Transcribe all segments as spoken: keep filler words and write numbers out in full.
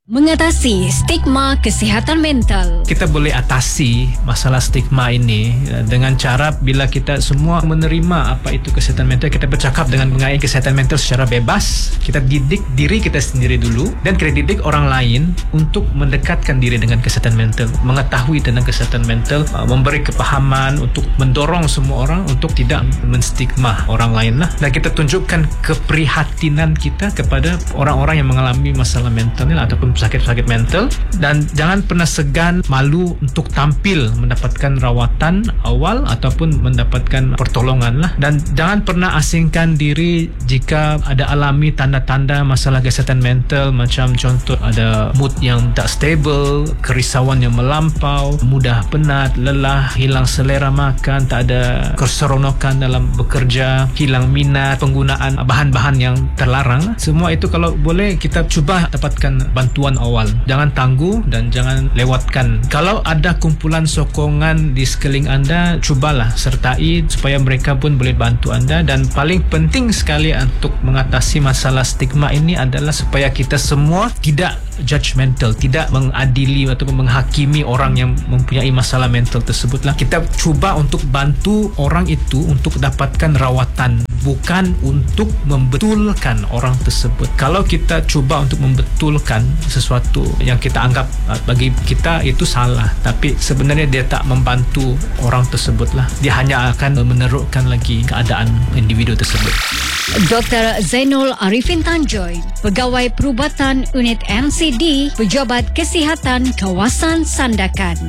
Mengatasi stigma kesihatan mental. Kita boleh atasi masalah stigma ini dengan cara bila kita semua menerima apa itu kesihatan mental, kita bercakap dengan mengenai kesihatan mental secara bebas. Kita didik diri kita sendiri dulu dan kita didik orang lain untuk mendekatkan diri dengan kesihatan mental, mengetahui tentang kesihatan mental, memberi kepahaman untuk mendorong semua orang untuk tidak menstigma orang lain lah. Dan kita tunjukkan keprihatinan kita kepada orang-orang yang mengalami masalah mental ni ataupun sakit-sakit mental, dan jangan pernah segan malu untuk tampil mendapatkan rawatan awal ataupun mendapatkan pertolongan lah. Dan jangan pernah asingkan diri jika ada alami tanda-tanda masalah kesihatan mental, macam contoh ada mood yang tak stable, kerisauan yang melampau, mudah penat, lelah, hilang selera makan, tak ada keseronokan dalam bekerja, hilang minat, penggunaan bahan-bahan yang terlarang. Semua itu kalau boleh kita cuba dapatkan bantuan awal. Jangan tangguh dan jangan lewatkan. Kalau ada kumpulan sokongan di sekeliling anda, cubalah sertai supaya mereka pun boleh bantu anda. Dan paling penting sekali untuk mengatasi masalah stigma ini adalah supaya kita semua tidak judgmental, tidak mengadili ataupun menghakimi orang yang mempunyai masalah mental tersebutlah. Kita cuba untuk bantu orang itu untuk dapatkan rawatan, bukan untuk membetulkan orang tersebut. Kalau kita cuba untuk membetulkan sesuatu yang kita anggap bagi kita itu salah, tapi sebenarnya dia tak membantu orang tersebut lah. Dia hanya akan menerukkan lagi keadaan individu tersebut. Doktor Zainul Arifin Tanjoy, Pegawai Perubatan Unit M C D, Pejabat Kesihatan Kawasan Sandakan.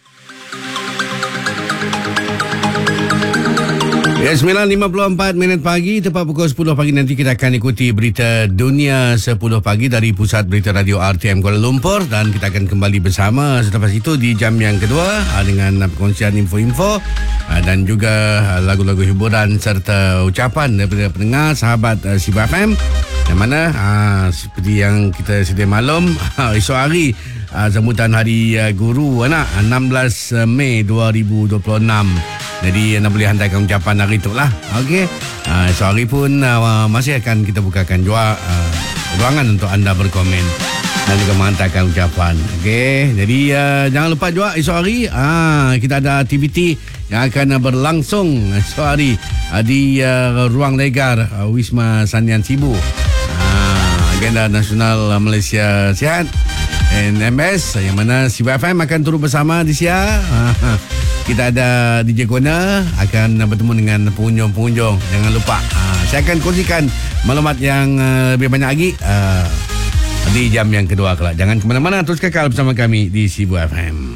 Ya, sembilan lima puluh empat minit pagi, tepat pukul sepuluh pagi nanti kita akan ikuti berita dunia sepuluh pagi dari Pusat Berita Radio R T M Kuala Lumpur, dan kita akan kembali bersama selepas itu di jam yang kedua dengan perkongsian info-info dan juga lagu-lagu hiburan serta ucapan daripada pendengar sahabat Sibu F M, yang mana aa, seperti yang kita sedia maklum, esok hari aa, sambutan Hari Guru Anak enam belas Mei dua ribu dua puluh enam. Jadi anda boleh hantarkan ucapan hari itulah. Okey. Uh, esok hari pun uh, masih akan kita bukakan juga uh, ruangan untuk anda berkomen dan juga menghantarkan ucapan. Okey. Jadi uh, jangan lupa juga esok hari uh, kita ada aktiviti yang akan uh, berlangsung esok hari uh, di uh, Ruang Legar uh, Wisma Sanian Sibu. Uh, Agenda Nasional Malaysia Sihat N M S, yang mana Sibu F M akan turut bersama di sia. Uh, Kita ada D J Kona akan bertemu dengan pengunjung-pengunjung. Jangan lupa, uh, saya akan kongsikan maklumat yang uh, lebih banyak lagi uh, di jam yang kedua kelak. Jangan ke mana-mana, terus kekal bersama kami di Sibu F M.